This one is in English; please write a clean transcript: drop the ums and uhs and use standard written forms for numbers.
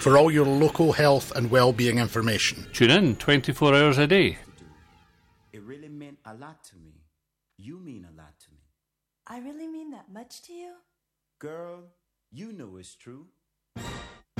for all your local health and well-being information. Tune in 24 hours a day. It really meant a lot to me. You mean a lot to me. I really mean that much to you? Girl, you know it's true.